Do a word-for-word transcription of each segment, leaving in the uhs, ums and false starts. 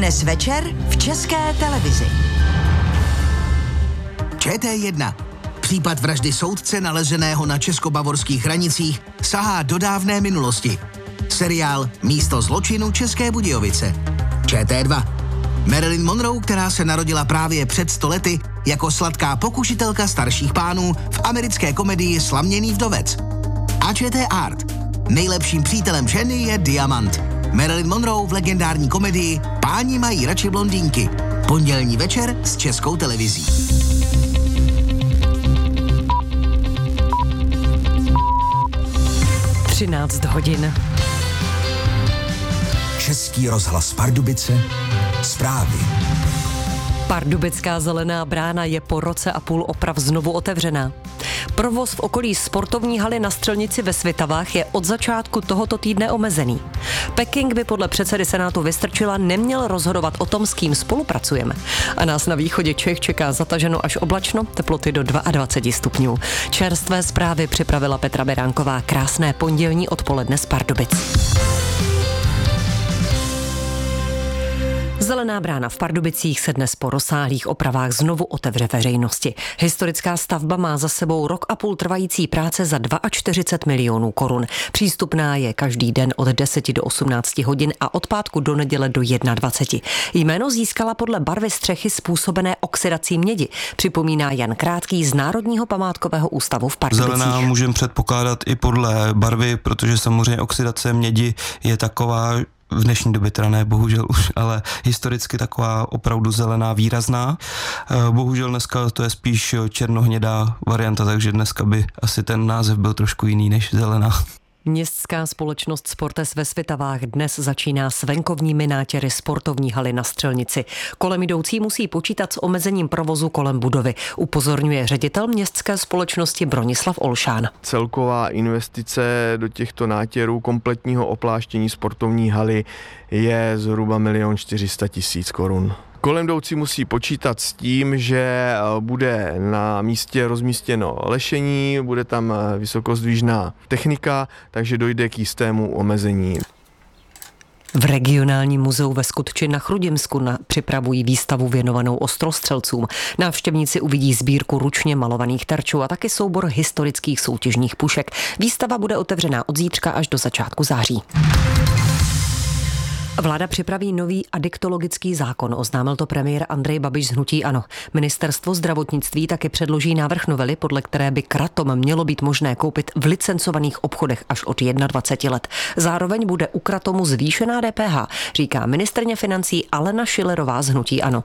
Dnes večer v České televizi. Č T jedna. Případ vraždy soudce nalezeného na česko-bavorských hranicích sahá do dávné minulosti. Seriál Místo zločinu České Budějovice. Č T dva. Marilyn Monroe, která se narodila právě před sto lety jako sladká pokušitelka starších pánů v americké komedii Slaměný vdovec. A Č T Art. Nejlepším přítelem ženy je diamant. Marilyn Monroe v legendární komedii Páni mají radši blondýnky. Pondělní večer s Českou televizí. třináct hodin. Český rozhlas Pardubice. Zprávy. Pardubická Zelená brána je po roce a půl oprav znovu otevřená. Provoz v okolí sportovní haly na Střelnici ve Svitavách je od začátku tohoto týdne omezený. Peking by podle předsedy Senátu Vystrčila neměl rozhodovat o tom, s kým spolupracujeme. A nás na východě Čech čeká zataženo až oblačno, teploty do dvacet dva stupňů. Čerstvé zprávy připravila Petra Beránková. Krásné pondělní odpoledne z Pardubic. Zelená brána v Pardubicích se dnes po rozsáhlých opravách znovu otevře veřejnosti. Historická stavba má za sebou rok a půl trvající práce za čtyřicet dva milionů korun. Přístupná je každý den od deseti do osmnácti hodin a od pátku do neděle do dvaceti jedna. Jméno získala podle barvy střechy způsobené oxidací mědi, připomíná Jan Krátký z Národního památkového ústavu v Pardubicích. Zelená můžeme předpokládat i podle barvy, protože samozřejmě oxidace mědi je taková, v dnešní době teda ne, bohužel už, ale historicky taková opravdu zelená, výrazná. Bohužel dneska to je spíš černohnědá varianta, takže dneska by asi ten název byl trošku jiný než zelená. Městská společnost Sportes ve Svitavách dnes začíná s venkovními nátěry sportovní haly na Střelnici. Kolem jdoucí musí počítat s omezením provozu kolem budovy, upozorňuje ředitel městské společnosti Bronislav Olšán. Celková investice do těchto nátěrů kompletního opláštění sportovní haly je zhruba milion čtyři sta tisíc korun. Kolem jdoucí musí počítat s tím, že bude na místě rozmístěno lešení, bude tam vysokozdvižná technika, takže dojde k jistému omezení. V regionálním muzeu ve Skutči na Chrudimsku na, připravují výstavu věnovanou ostrostřelcům. Návštěvníci uvidí sbírku ručně malovaných terčů a taky soubor historických soutěžních pušek. Výstava bude otevřená od zítřka až do začátku září. Vláda připraví nový adiktologický zákon, oznámil to premiér Andrej Babiš z hnutí ANO. Ministerstvo zdravotnictví taky předloží návrh novely, podle které by kratom mělo být možné koupit v licencovaných obchodech až od dvacet jedna let. Zároveň bude u kratomu zvýšená D P H, říká ministryně financí Alena Schillerová z hnutí ANO.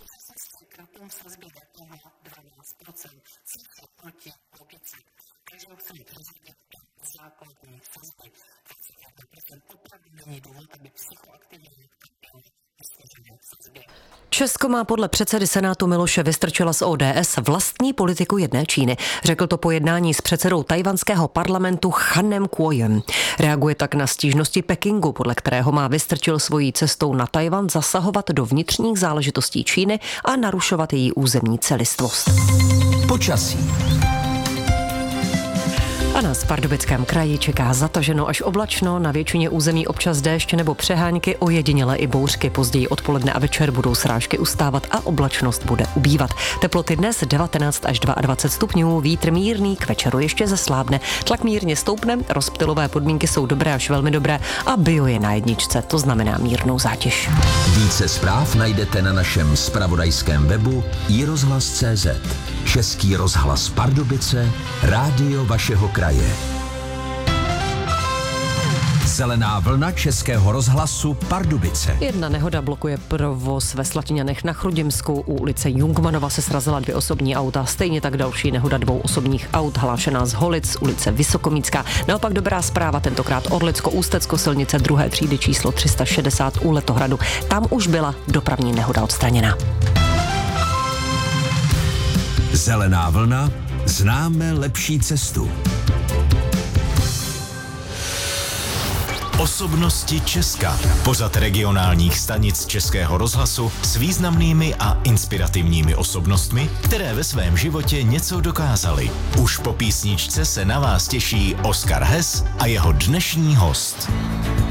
Česko má podle předsedy Senátu Miloše Vystrčila z O D S vlastní politiku jedné Číny. Řekl to po jednání s předsedou tajvanského parlamentu Chanem Kuojem. Reaguje tak na stížnosti Pekingu, podle kterého má Vystrčil svojí cestou na Tajvan zasahovat do vnitřních záležitostí Číny a narušovat její územní celistvost. Počasí. A nás v Pardubickém kraji čeká zataženo až oblačno, na většině území občas déšť nebo přehánky, ojediněle i bouřky. Později odpoledne a večer budou srážky ustávat a oblačnost bude ubývat. Teploty dnes devatenáct až dvacet dva stupňů, vítr mírný, k večeru ještě zeslábne. Tlak mírně stoupne, rozptylové podmínky jsou dobré až velmi dobré a bio je na jedničce, to znamená mírnou zátěž. Více zpráv najdete na našem zpravodajském webu i rozhlas tečka cé zet. Český rozhlas Pardubice, rádio vašeho kraje. Zelená vlna Českého rozhlasu Pardubice. Jedna nehoda blokuje provoz ve Slatiňanech na Chrudimsku. U ulice Jungmanova se srazila dvě osobní auta, stejně tak další nehoda dvou osobních aut, hlášená z Holic, ulice Vysokomícká. Naopak dobrá zpráva, tentokrát Orlicko-Ústecko, silnice druhé třídy číslo tři sta šedesát u Letohradu. Tam už byla dopravní nehoda odstraněna. Zelená vlna, známe lepší cestu. Osobnosti Česka. Pořad regionálních stanic Českého rozhlasu s významnými a inspirativními osobnostmi, které ve svém životě něco dokázali. Už po písničce se na vás těší Oskar Hess a jeho dnešní host.